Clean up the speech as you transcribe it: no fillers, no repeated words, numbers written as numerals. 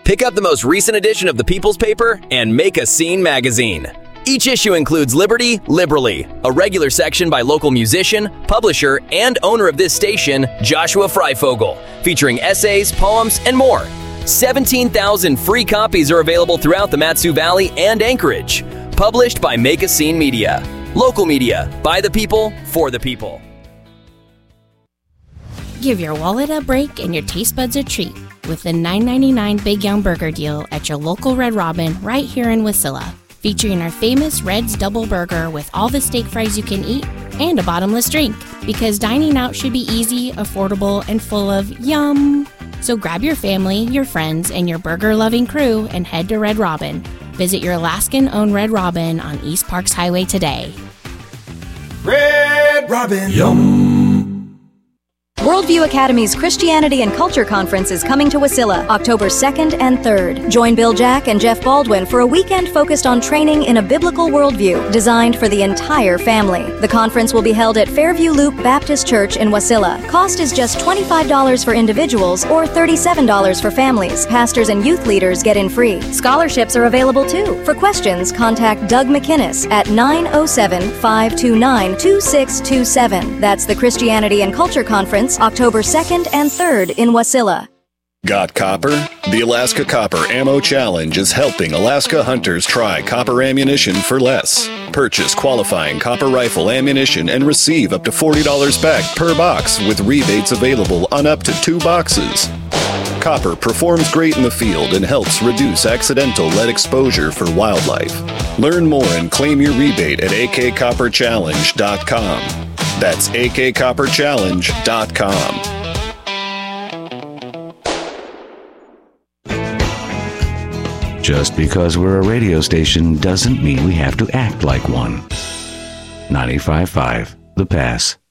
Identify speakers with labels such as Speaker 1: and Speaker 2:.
Speaker 1: Pick up the most recent edition of the People's Paper and Make a Scene magazine. Each issue includes Liberty Liberally, a regular section by local musician, publisher, and owner of this station, Joshua Freifogel, featuring essays, poems, and more. 17,000 free copies are available throughout the Mat-Su Valley and Anchorage. Published by Make a Scene Media. Local media, by the people, for the people.
Speaker 2: Give your wallet a break and your taste buds a treat with the $9.99 Big Young Burger deal at your local Red Robin right here in Wasilla. Featuring our famous Red's Double Burger with all the steak fries you can eat and a bottomless drink. Because dining out should be easy, affordable, and full of yum. So grab your family, your friends, and your burger-loving crew and head to Red Robin. Visit your Alaskan-owned Red Robin on East Parks Highway today.
Speaker 3: Red Robin. Yum.
Speaker 4: Worldview Academy's Christianity and Culture Conference is coming to Wasilla, October 2nd and 3rd. Join Bill Jack and Jeff Baldwin for a weekend focused on training in a biblical worldview designed for the entire family. The conference will be held at Fairview Loop Baptist Church in Wasilla. Cost is just $25 for individuals or $37 for families. Pastors and youth leaders get in free. Scholarships are available too. For questions, contact Doug McInnes at 907-529-2627. That's the Christianity and Culture Conference, October 2nd and 3rd in Wasilla.
Speaker 5: Got copper? The Alaska Copper Ammo Challenge is helping Alaska hunters try copper ammunition for less. Purchase qualifying copper rifle ammunition and receive up to $40 back per box with rebates available on up to 2 boxes. Copper performs great in the field and helps reduce accidental lead exposure for wildlife. Learn more and claim your rebate at akcopperchallenge.com. That's akcopperchallenge.com.
Speaker 6: Just because we're a radio station doesn't mean we have to act like one. 95.5 The Pass.